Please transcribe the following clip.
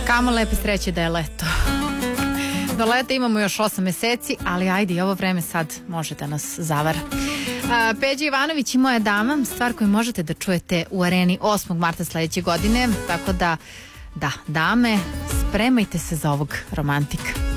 Kamo lepe sreće da je leto. Do leta imamo još 8 meseci, ali ajde, i ovo vreme sad može da nas zavara. Peđa Ivanović i Moja dama, stvar koju možete da čujete u Areni 8. marta sledeće godine, tako da, dame, spremajte se za ovog romantika.